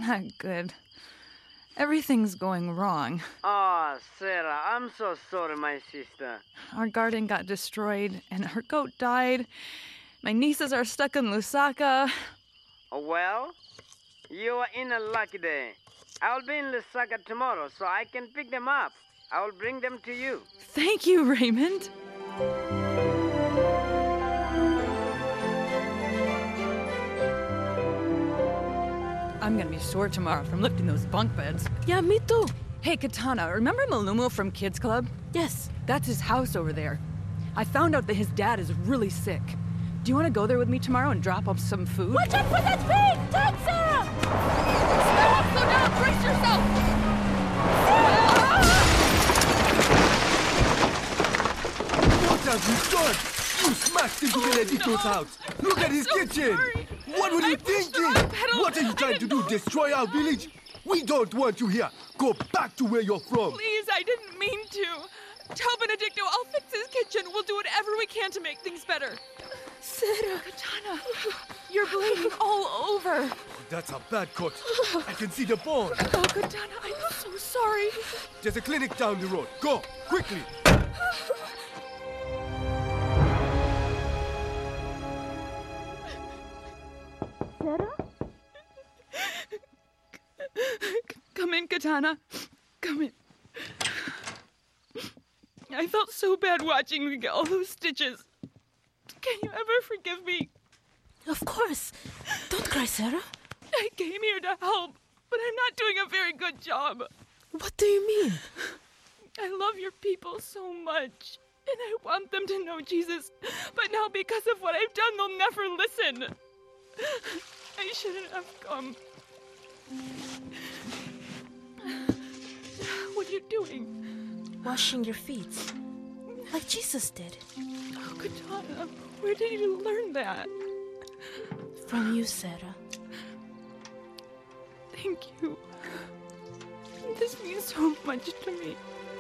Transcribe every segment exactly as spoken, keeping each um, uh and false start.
not good. Everything's going wrong. Oh, Sarah, I'm so sorry, my sister. Our garden got destroyed, and our goat died. My nieces are stuck in Lusaka. Well, you are in a lucky day. I'll be in Lusaka tomorrow, so I can pick them up. I will bring them to you. Thank you, Raymond. I'm gonna be sore tomorrow from lifting those bunk beds. Yeah, me too. Hey, Katana, remember Malumo from Kids Club? Yes. That's his house over there. I found out that his dad is really sick. Do you want to go there with me tomorrow and drop off some food? Watch out for that pig! Turn, Sarah! Sarah, slow down! Brace yourself! What have you done? You smashed into Benedicto's house. Look at his so kitchen. Sorry. What were you I thinking? What are you trying to do? Destroy our village? We don't want you here. Go back to where you're from. Please, I didn't mean to. Tell Benedicto I'll fix his kitchen. We'll do whatever we can to make things better. Sarah. Katana, you're bleeding all over. That's a bad cut. I can see the bone. Oh, Katana, I'm so sorry. There's a clinic down the road. Go, quickly. Sarah? Come in, Katana. Come in. I felt so bad watching you get all those stitches. Can you ever forgive me? Of course. Don't cry, Sarah. I came here to help, but I'm not doing a very good job. What do you mean? I love your people so much, and I want them to know Jesus, but now because of what I've done, they'll never listen. I shouldn't have come. What are you doing? Washing your feet. Like Jesus did. Oh, Katana, where did you learn that? From you, Sarah. Thank you. This means so much to me.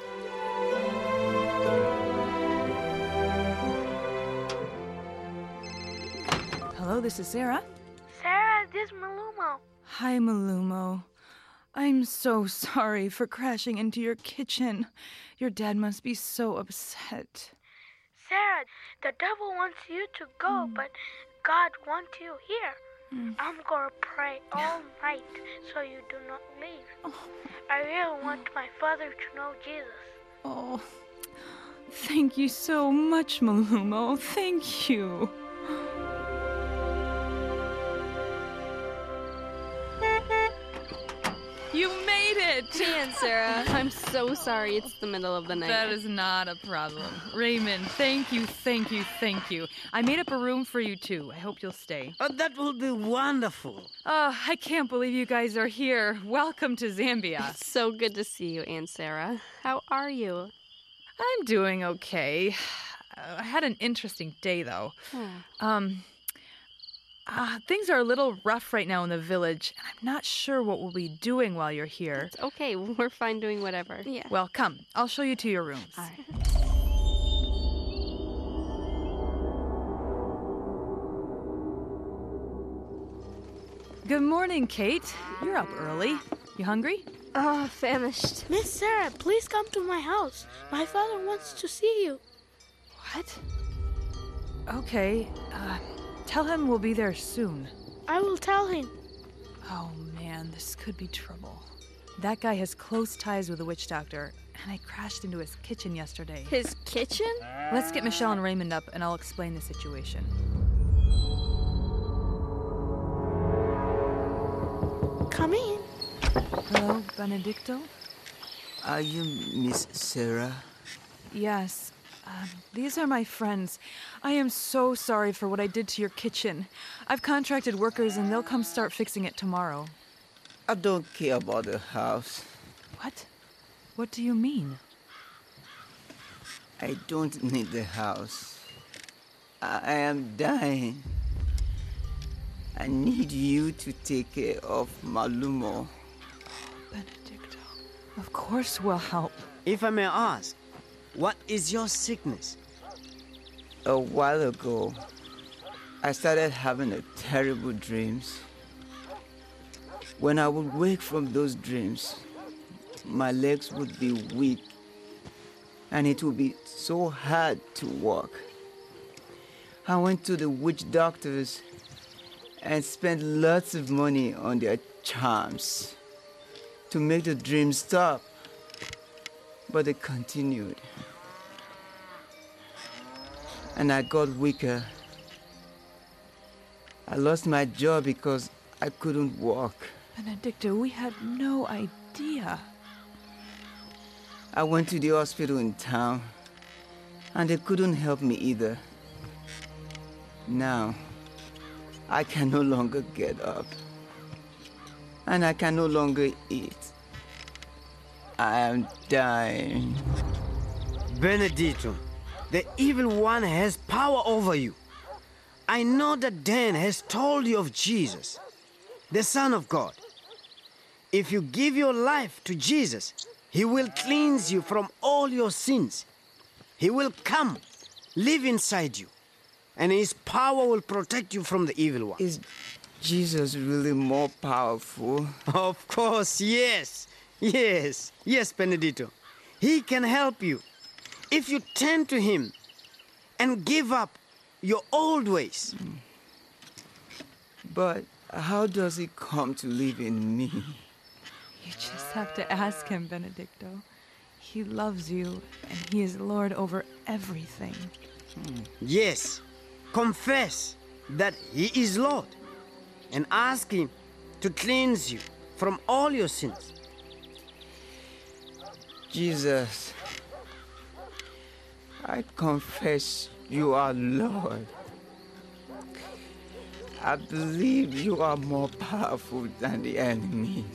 Hello, this is Sarah. Sarah, this is Malumo. Hi, Malumo. I'm so sorry for crashing into your kitchen. Your dad must be so upset. Sarah, the devil wants you to go, mm. but God wants you here. Mm. I'm going to pray all night so you do not leave. Oh. I really want my father to know Jesus. Oh, thank you so much, Malumo. Thank you. You made it! Dan, Sarah. I'm so sorry it's the middle of the night. That is not a problem. Raymond, thank you, thank you, thank you. I made up a room for you, too. I hope you'll stay. Oh, that will be wonderful. Oh, I can't believe you guys are here. Welcome to Zambia. It's so good to see you, Aunt Sarah. How are you? I'm doing okay. I had an interesting day, though. Hmm. Um... Uh, things are a little rough right now in the village, and I'm not sure what we'll be doing while you're here. It's okay. We're fine doing whatever. Yeah. Well, come. I'll show you to your rooms. All right. Good morning, Kate. You're up early. You hungry? Oh, famished. Miss Sarah, please come to my house. My father wants to see you. What? Okay, uh... tell him we'll be there soon. I will tell him. Oh, man, this could be trouble. That guy has close ties with the witch doctor, and I crashed into his kitchen yesterday. His kitchen? Let's get Michelle and Raymond up, and I'll explain the situation. Come in. Hello, Benedicto? Are you Miss Sarah? Yes. Um, these are my friends. I am so sorry for what I did to your kitchen. I've contracted workers and they'll come start fixing it tomorrow. I don't care about the house. What? What do you mean? I don't need the house. I, I am dying. I need you to take care of Malumo. Oh, Benedicto. Of course we'll help. If I may ask, what is your sickness? A while ago, I started having a terrible dreams. When I would wake from those dreams, my legs would be weak and it would be so hard to walk. I went to the witch doctors and spent lots of money on their charms to make the dream stop, but they continued. And I got weaker. I lost my job because I couldn't walk. Benedicto, we had no idea. I went to the hospital in town, and they couldn't help me either. Now, I can no longer get up, and I can no longer eat. I am dying. Benedito, the evil one has power over you. I know that Dan has told you of Jesus, the Son of God. If you give your life to Jesus, He will cleanse you from all your sins. He will come, live inside you, and His power will protect you from the evil one. Is Jesus really more powerful? Of course, yes. Yes. Yes, Benedito. He can help you if you turn to Him and give up your old ways. But how does He come to live in me? You just have to ask Him, Benedicto. He loves you, and He is Lord over everything. Yes. Confess that He is Lord and ask Him to cleanse you from all your sins. Jesus, I confess you are Lord. I believe you are more powerful than the enemy.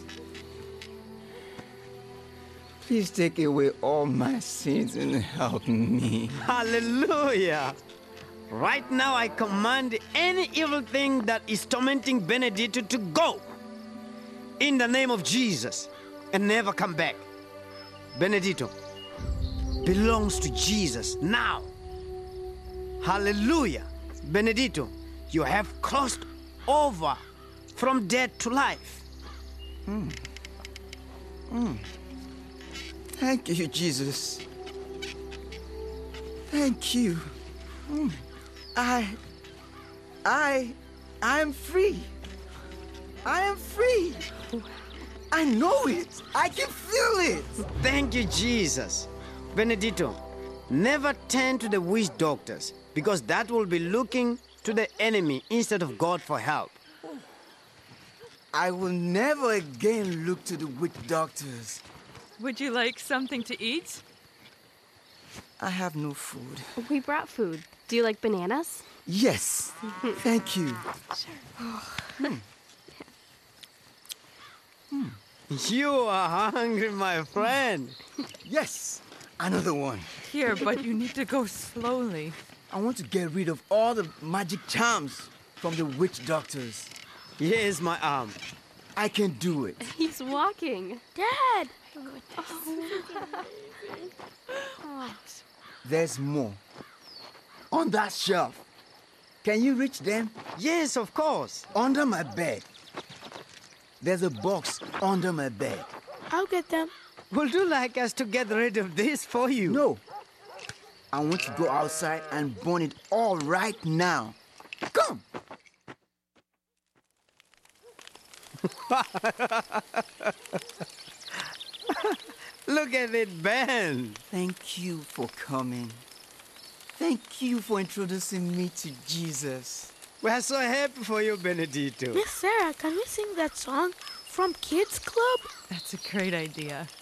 Please take away all my sins and help me. Hallelujah! Right now I command any evil thing that is tormenting Benedito to go in the name of Jesus and never come back. Benedito belongs to Jesus now. Hallelujah! Benedito, you have crossed over from death to life. Mm. Mm. Thank you, Jesus. Thank you. Mm. I, I, I am free. I am free. I know it. I can feel it. Thank you, Jesus. Benedito, never turn to the witch doctors because that will be looking to the enemy instead of God for help. I will never again look to the witch doctors. Would you like something to eat? I have no food. We brought food. Do you like bananas? Yes. Thank you. Sure. Mm. Mm. You are hungry, my friend. Yes. Another one. Here, but you need to go slowly. I want to get rid of all the magic charms from the witch doctors. Here's my arm. I can do it. He's walking. Dad! Oh. There's more. On that shelf. Can you reach them? Yes, of course. Under my bed. There's a box under my bed. I'll get them. Would you like us to get rid of this for you? No. I want to go outside and burn it all right now. Come! Look at it, Ben. Thank you for coming. Thank you for introducing me to Jesus. We're so happy for you, Benedito. Miss Sarah, can we sing that song from Kids Club? That's a great idea.